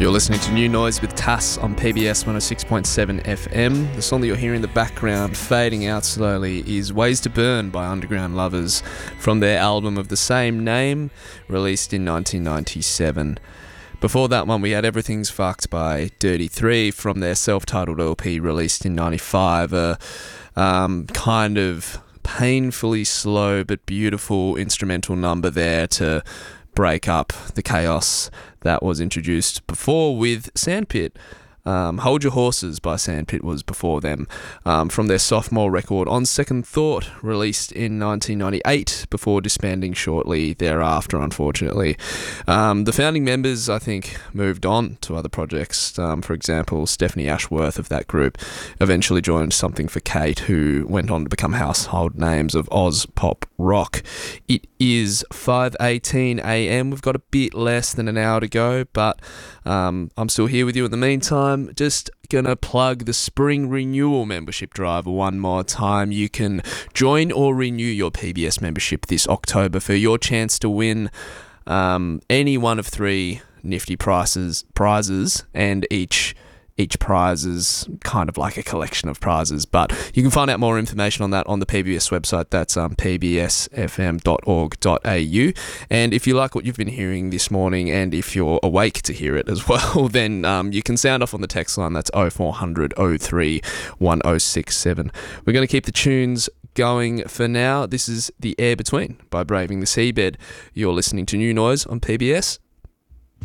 You're listening to New Noise with Tass on PBS 106.7 FM. The song that you're hearing in the background fading out slowly is Ways to Burn by Underground Lovers from their album of the same name, released in 1997. Before that one, we had Everything's Fucked by Dirty Three from their self-titled LP released in 95. A kind of painfully slow but beautiful instrumental number there to break up the chaos that was introduced before with Sandpit. Hold Your Horses by Sandpit was before them, from their sophomore record On Second Thought, released in 1998 before disbanding shortly thereafter, unfortunately. The founding members, I think, moved on to other projects. For example, Stephanie Ashworth of that group eventually joined Something for Kate, who went on to become household names of Oz pop rock. It is 5:18am. We've got a bit less than an hour to go, but I'm still here with you in the meantime. Just gonna plug the Spring Renewal membership drive one more time. You can join or renew your PBS membership this October for your chance to win any one of three nifty prizes, and each prize is kind of like a collection of prizes, but you can find out more information on that on the PBS website. That's pbsfm.org.au. And if you like what you've been hearing this morning, and if you're awake to hear it as well, then you can sound off on the text line. That's 0400 03 1067. We're going to keep the tunes going for now. This is The Air Between by Braving the Seabed. You're listening to New Noise on PBS.